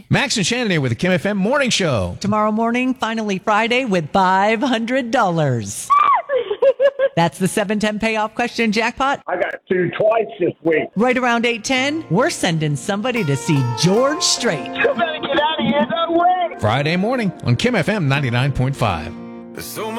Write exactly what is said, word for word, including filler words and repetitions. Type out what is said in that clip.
Max and Shannon here with the Kim F M Morning Show. Tomorrow morning, finally Friday, with five hundred dollars. That's the seven ten payoff question jackpot. I got two twice this week. Right around eight ten, we're sending somebody to see George Strait. You better get out of here, no way. Friday morning on Kim F M ninety-nine point five. There's so